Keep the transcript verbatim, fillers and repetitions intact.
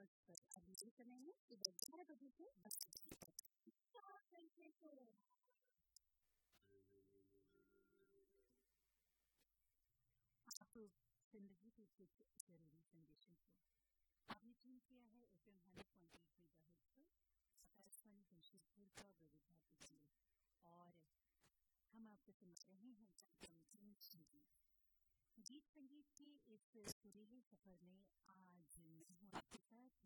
Megahertz पर अभी ये समय में सुबह ग्यारह बजे से दस बजे तक। आप सुन रहे थे कुछ जरूरी संदेशों को। आपने ट्यून किया है F am hundred point eight megahertz पर आकाशवाणी जमशेदपुर का विविध भारती केंद्र, और हम आपको सुना रहे हैं कार्यक्रम संगीत। गीत संगीत के इस सुरीले सफर में आज मैं हूँ आपके साथ